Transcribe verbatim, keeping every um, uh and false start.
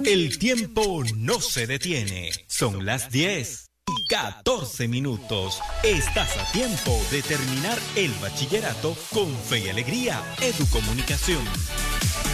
El tiempo no se detiene. Son las diez y catorce minutos. Estás a tiempo de terminar el bachillerato con fe y alegría. Educomunicación.